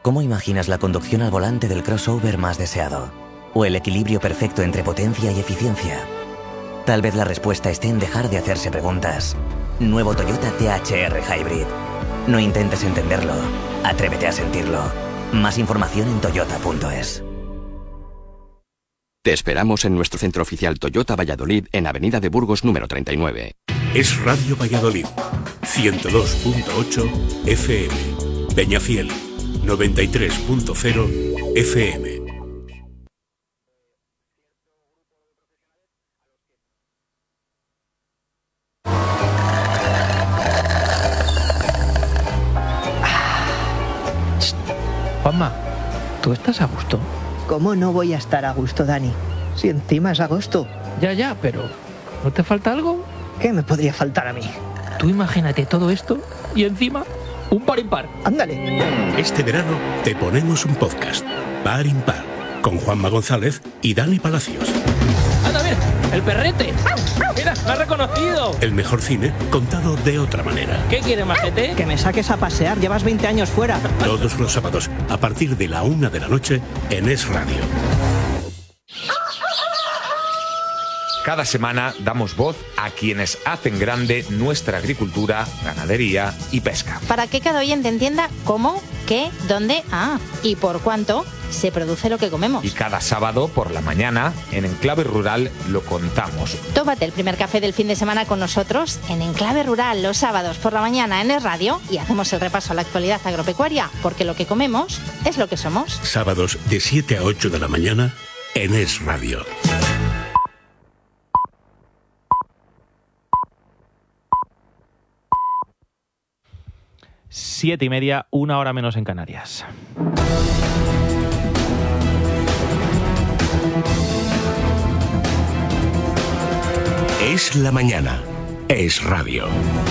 ¿Cómo imaginas la conducción al volante del crossover más deseado? ¿O el equilibrio perfecto entre potencia y eficiencia? Tal vez la respuesta esté en dejar de hacerse preguntas. Nuevo Toyota THR Hybrid. No intentes entenderlo, atrévete a sentirlo. Más información en toyota.es. Te esperamos en nuestro centro oficial Toyota Valladolid en Avenida de Burgos número 39. Es Radio Valladolid, 102.8 FM. Peñafiel, 93.0 FM. Juanma, ¿tú estás a gusto? ¿Cómo no voy a estar a gusto, Dani? Si encima es agosto. Ya, pero ¿no te falta algo? ¿Qué me podría faltar a mí? Tú imagínate todo esto y encima un par impar. Ándale. Este verano te ponemos un podcast, Par Impar, con Juanma González y Dani Palacios. ¡Anda, mira! ¡El perrete! ¡Mira, me ha reconocido! El mejor cine contado de otra manera. ¿Qué quieres, majete? Que me saques a pasear, llevas 20 años fuera. Todos los sábados, a partir de la 1 de la noche, en Es Radio. Cada semana damos voz a quienes hacen grande nuestra agricultura, ganadería y pesca. Para que cada oyente entienda cómo, qué, dónde, y por cuánto se produce lo que comemos. Y cada sábado por la mañana, en Enclave Rural, lo contamos. Tómate el primer café del fin de semana con nosotros en Enclave Rural los sábados por la mañana en Es Radio y hacemos el repaso a la actualidad agropecuaria, porque lo que comemos es lo que somos. Sábados de 7 a 8 de la mañana en Es Radio. Siete y media, 1 hora menos en Canarias. Es la mañana. Es Radio.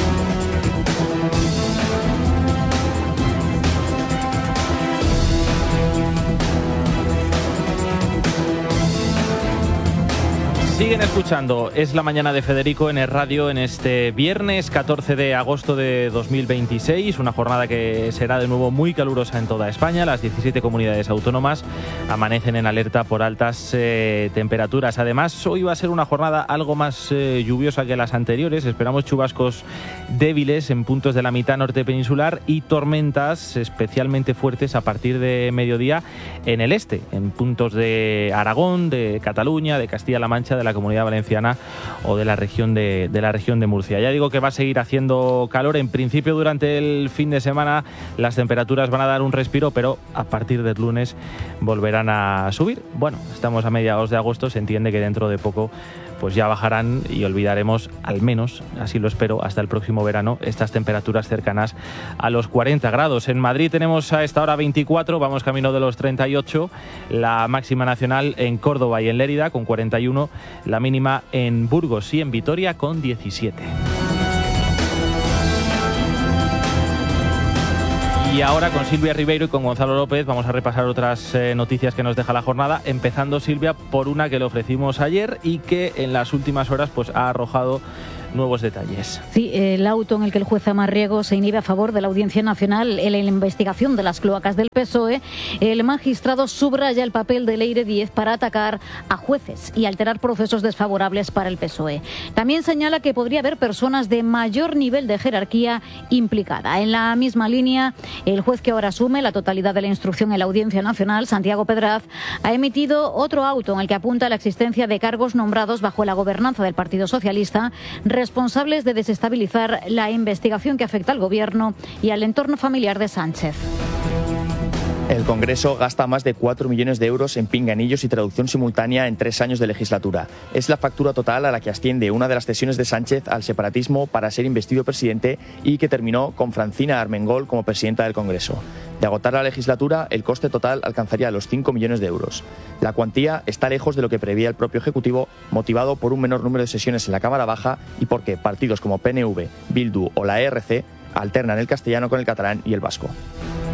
Siguen escuchando Es la mañana de Federico en Es Radio en este viernes 14 de agosto de 2026, una jornada que será de nuevo muy calurosa en toda España. Las 17 comunidades autónomas amanecen en alerta por altas temperaturas. Además, hoy va a ser una jornada algo más lluviosa que las anteriores. Esperamos chubascos débiles en puntos de la mitad norte peninsular y tormentas especialmente fuertes a partir de mediodía en el este, en puntos de Aragón, de Cataluña, de Castilla-La Mancha, de la Comunidad Valenciana o de la región de Murcia. Ya digo que va a seguir haciendo calor. En principio, durante el fin de semana las temperaturas van a dar un respiro, pero a partir del lunes volverán a subir. Bueno, estamos a mediados de agosto, se entiende que dentro de poco pues ya bajarán y olvidaremos, al menos, así lo espero, hasta el próximo verano, estas temperaturas cercanas a los 40 grados. En Madrid tenemos a esta hora 24, vamos camino de los 38, la máxima nacional en Córdoba y en Lérida con 41, la mínima en Burgos y en Vitoria con 17. Y ahora con Silvia Ribeiro y con Gonzalo López vamos a repasar otras noticias que nos deja la jornada, empezando, Silvia, por una que le ofrecimos ayer y que en las últimas horas pues ha arrojado nuevos detalles. Sí, el auto en el que el juez Amarriego se inhibe a favor de la Audiencia Nacional en la investigación de las cloacas del PSOE, el magistrado subraya el papel de Leire Díez para atacar a jueces y alterar procesos desfavorables para el PSOE. También señala que podría haber personas de mayor nivel de jerarquía implicada. En la misma línea, el juez que ahora asume la totalidad de la instrucción en la Audiencia Nacional, Santiago Pedraz, ha emitido otro auto en el que apunta a la existencia de cargos nombrados bajo la gobernanza del Partido Socialista, responsables de desestabilizar la investigación que afecta al Gobierno y al entorno familiar de Sánchez. El Congreso gasta más de 4 millones de euros en pinganillos y traducción simultánea en 3 años de legislatura. Es la factura total a la que asciende una de las cesiones de Sánchez al separatismo para ser investido presidente y que terminó con Francina Armengol como presidenta del Congreso. De agotar la legislatura, el coste total alcanzaría los 5 millones de euros. La cuantía está lejos de lo que preveía el propio Ejecutivo, motivado por un menor número de sesiones en la Cámara Baja y porque partidos como PNV, Bildu o la ERC alternan el castellano con el catalán y el vasco.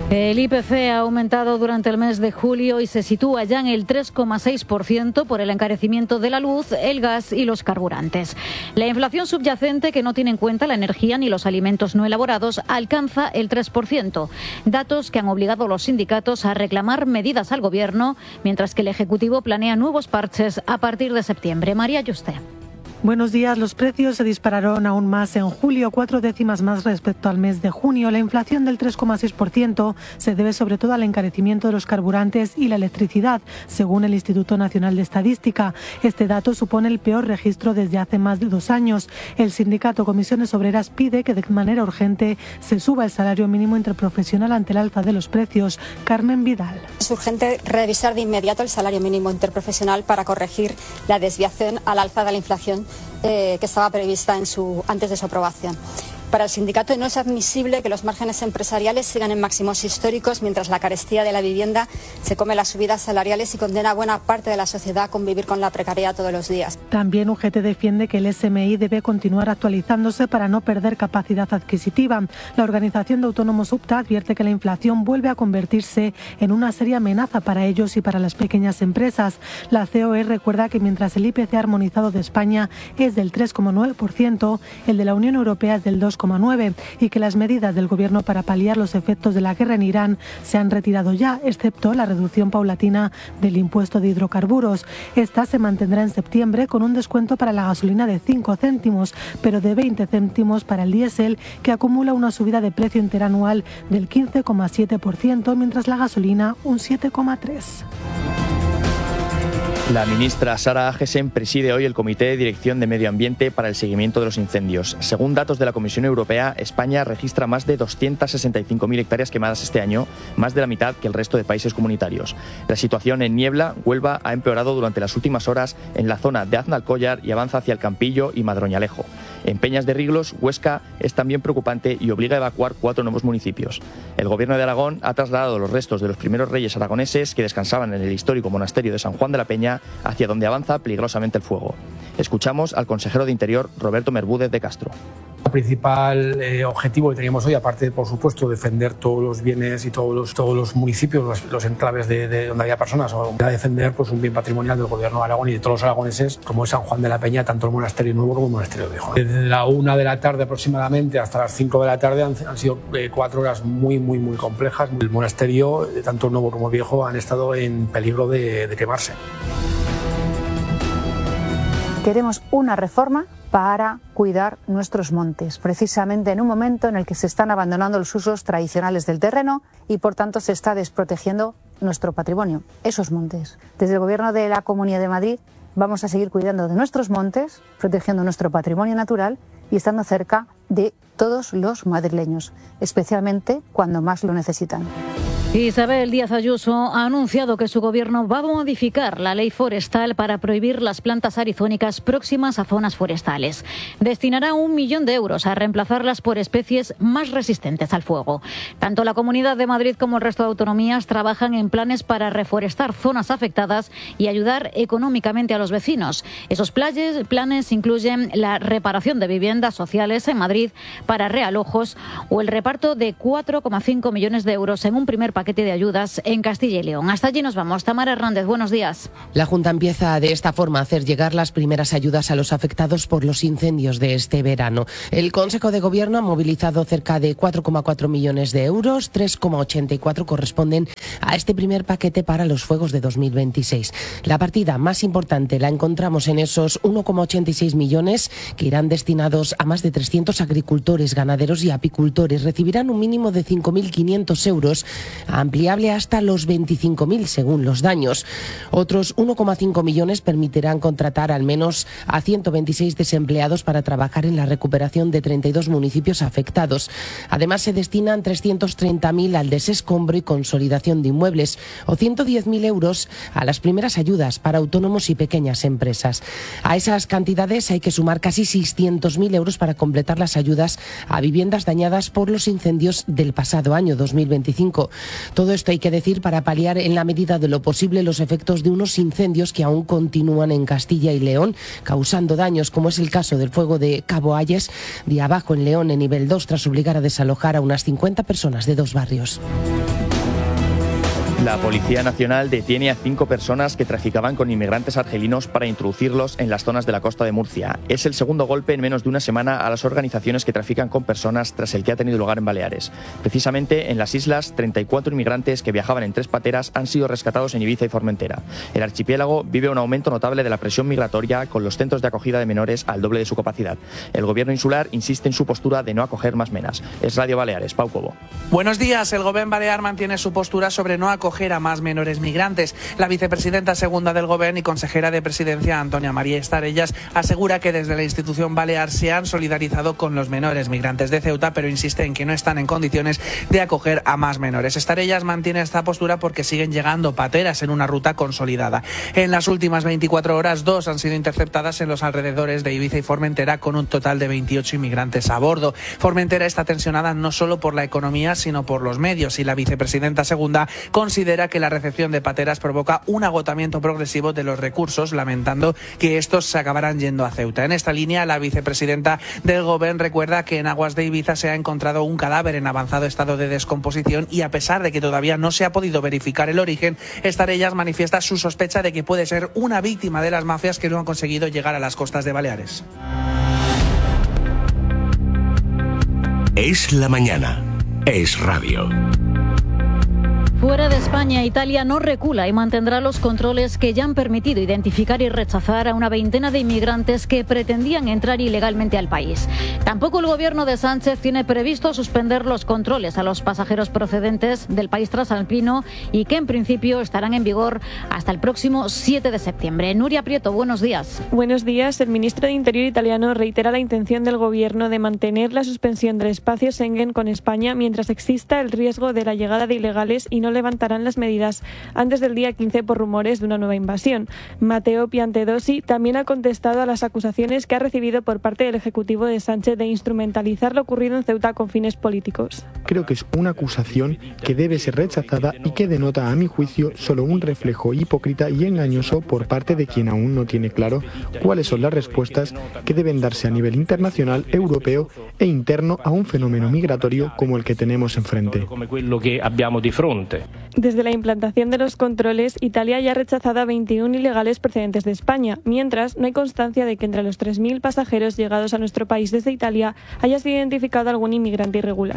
El IPC ha aumentado durante el mes de julio y se sitúa ya en el 3,6% por el encarecimiento de la luz, el gas y los carburantes. La inflación subyacente, que no tiene en cuenta la energía ni los alimentos no elaborados, alcanza el 3%. Datos que han obligado a los sindicatos a reclamar medidas al Gobierno, mientras que el Ejecutivo planea nuevos parches a partir de septiembre. María Yuste. Buenos días. Los precios se dispararon aún más en julio, 4 décimas más respecto al mes de junio. La inflación del 3,6% se debe sobre todo al encarecimiento de los carburantes y la electricidad, según el Instituto Nacional de Estadística. Este dato supone el peor registro desde hace más de 2 años. El sindicato Comisiones Obreras pide que de manera urgente se suba el salario mínimo interprofesional ante el alza de los precios. Carmen Vidal. Es urgente revisar de inmediato el salario mínimo interprofesional para corregir la desviación al alza de la inflación que estaba prevista antes de su aprobación. Para el sindicato no es admisible que los márgenes empresariales sigan en máximos históricos mientras la carestía de la vivienda se come las subidas salariales y condena a buena parte de la sociedad a convivir con la precariedad todos los días. También UGT defiende que el SMI debe continuar actualizándose para no perder capacidad adquisitiva. La organización de autónomos UPTA advierte que la inflación vuelve a convertirse en una seria amenaza para ellos y para las pequeñas empresas. La COE recuerda que mientras el IPC armonizado de España es del 3,9%, el de la Unión Europea es del 2,9% y que las medidas del Gobierno para paliar los efectos de la guerra en Irán se han retirado ya, excepto la reducción paulatina del impuesto de hidrocarburos. Esta se mantendrá en septiembre con un descuento para la gasolina de 5 céntimos, pero de 20 céntimos para el diésel, que acumula una subida de precio interanual del 15,7%, mientras la gasolina un 7,3%. La ministra Sara Agesen preside hoy el Comité de Dirección de Medio Ambiente para el seguimiento de los incendios. Según datos de la Comisión Europea, España registra más de 265.000 hectáreas quemadas este año, más de la mitad que el resto de países comunitarios. La situación en Niebla, Huelva, ha empeorado durante las últimas horas en la zona de Aznalcóllar y avanza hacia el Campillo y Madroñalejo. En Peñas de Riglos, Huesca, es también preocupante y obliga a evacuar 4 nuevos municipios. El Gobierno de Aragón ha trasladado los restos de los primeros reyes aragoneses que descansaban en el histórico monasterio de San Juan de la Peña hacia donde avanza peligrosamente el fuego. Escuchamos al consejero de Interior, Roberto Merbúdez de Castro. El principal objetivo que teníamos hoy, aparte de, por supuesto, defender todos los bienes y todos los municipios, los enclaves de donde había personas, o defender pues, un bien patrimonial del Gobierno de Aragón y de todos los aragoneses, como es San Juan de la Peña, tanto el monasterio nuevo como el monasterio viejo. Desde la 1 de la tarde aproximadamente hasta las 5 de la tarde han sido 4 horas muy complejas. El monasterio, tanto el nuevo como el viejo, han estado en peligro de quemarse. Queremos una reforma para cuidar nuestros montes, precisamente en un momento en el que se están abandonando los usos tradicionales del terreno y por tanto se está desprotegiendo nuestro patrimonio, esos montes. Desde el Gobierno de la Comunidad de Madrid vamos a seguir cuidando de nuestros montes, protegiendo nuestro patrimonio natural y estando cerca de todos los madrileños, especialmente cuando más lo necesitan. Isabel Díaz Ayuso ha anunciado que su gobierno va a modificar la ley forestal para prohibir las plantas arizónicas próximas a zonas forestales. Destinará 1 millón de euros a reemplazarlas por especies más resistentes al fuego. Tanto la Comunidad de Madrid como el resto de autonomías trabajan en planes para reforestar zonas afectadas y ayudar económicamente a los vecinos. Esos planes incluyen la reparación de viviendas sociales en Madrid para realojos o el reparto de 4,5 millones de euros en un primer paquete de ayudas en Castilla y León. Hasta allí nos vamos. Tamara Hernández, buenos días. La Junta empieza de esta forma a hacer llegar las primeras ayudas a los afectados por los incendios de este verano. El Consejo de Gobierno ha movilizado cerca de 4,4 millones de euros, 3,84 corresponden a este primer paquete para los fuegos de 2026. La partida más importante la encontramos en esos 1,86 millones que irán destinados a más de 300 agricultores, ganaderos y apicultores. Recibirán un mínimo de 5.500 euros, ampliable hasta los 25.000 según los daños. Otros 1,5 millones permitirán contratar al menos a 126 desempleados para trabajar en la recuperación de 32 municipios afectados. Además, se destinan 330.000 al desescombro y consolidación de inmuebles o 110.000 euros a las primeras ayudas para autónomos y pequeñas empresas. A esas cantidades hay que sumar casi 600.000 euros para completar las ayudas a viviendas dañadas por los incendios del pasado año 2025. Todo esto hay que decir para paliar en la medida de lo posible los efectos de unos incendios que aún continúan en Castilla y León, causando daños, como es el caso del fuego de Cabo Ayes, de abajo en León en nivel 2, tras obligar a desalojar a unas 50 personas de 2 barrios. La Policía Nacional detiene a 5 personas que traficaban con inmigrantes argelinos para introducirlos en las zonas de la costa de Murcia. Es el segundo golpe en menos de una semana a las organizaciones que trafican con personas tras el que ha tenido lugar en Baleares. Precisamente en las islas, 34 inmigrantes que viajaban en 3 pateras han sido rescatados en Ibiza y Formentera. El archipiélago vive un aumento notable de la presión migratoria, con los centros de acogida de menores al doble de su capacidad. El gobierno insular insiste en su postura de no acoger más menas. Es Radio Baleares, Pau Cobo. Buenos días. El gobierno balear mantiene su postura sobre no acoger a más menores migrantes. La vicepresidenta segunda del Gobierno y consejera de Presidencia, Antonia María Estarellas, asegura que desde la institución balear se han solidarizado con los menores migrantes de Ceuta, pero insiste en que no están en condiciones de acoger a más menores. Estarellas mantiene esta postura porque siguen llegando pateras en una ruta consolidada. En las últimas 24 horas, 2 han sido interceptadas en los alrededores de Ibiza y Formentera, con un total de 28 inmigrantes a bordo. Formentera está tensionada no solo por la economía, sino por los medios, y la vicepresidenta segunda considera que la recepción de pateras provoca un agotamiento progresivo de los recursos, lamentando que estos se acabarán yendo a Ceuta. En esta línea, la vicepresidenta del Gobierno recuerda que en aguas de Ibiza se ha encontrado un cadáver en avanzado estado de descomposición y, a pesar de que todavía no se ha podido verificar el origen, Estarellas manifiesta su sospecha de que puede ser una víctima de las mafias que no han conseguido llegar a las costas de Baleares. Es la mañana. Es radio. Fuera de España, Italia no recula y mantendrá los controles que ya han permitido identificar y rechazar a una veintena de inmigrantes que pretendían entrar ilegalmente al país. Tampoco el gobierno de Sánchez tiene previsto suspender los controles a los pasajeros procedentes del país transalpino y que en principio estarán en vigor hasta el próximo 7 de septiembre. Nuria Prieto, buenos días. Buenos días. El ministro de Interior italiano reitera la intención del gobierno de mantener la suspensión del espacio Schengen con España mientras exista el riesgo de la llegada de ilegales y no levantarán las medidas antes del día 15 por rumores de una nueva invasión. Matteo Piantedosi también ha contestado a las acusaciones que ha recibido por parte del Ejecutivo de Sánchez de instrumentalizar lo ocurrido en Ceuta con fines políticos. Creo que es una acusación que debe ser rechazada y que denota, a mi juicio, solo un reflejo hipócrita y engañoso por parte de quien aún no tiene claro cuáles son las respuestas que deben darse a nivel internacional, europeo e interno a un fenómeno migratorio como el que tenemos enfrente. Desde la implantación de los controles, Italia ya ha rechazado a 21 ilegales procedentes de España, mientras no hay constancia de que entre los 3.000 pasajeros llegados a nuestro país desde Italia haya sido identificado algún inmigrante irregular.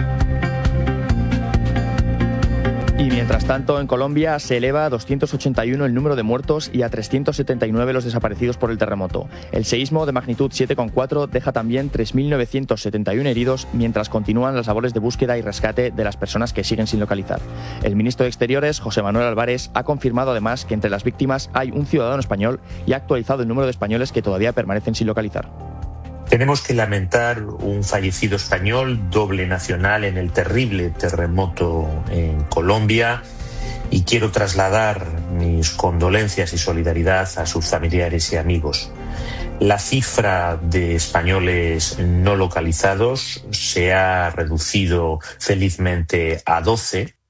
Y mientras tanto, en Colombia se eleva a 281 el número de muertos y a 379 los desaparecidos por el terremoto. El seísmo de magnitud 7,4 deja también 3.971 heridos, mientras continúan las labores de búsqueda y rescate de las personas que siguen sin localizar. El ministro de Exteriores, José Manuel Álvarez, ha confirmado además que entre las víctimas hay un ciudadano español y ha actualizado el número de españoles que todavía permanecen sin localizar. Tenemos que lamentar un fallecido español, doble nacional, en el terrible terremoto en Colombia, y quiero trasladar mis condolencias y solidaridad a sus familiares y amigos. La cifra de españoles no localizados se ha reducido felizmente a 12,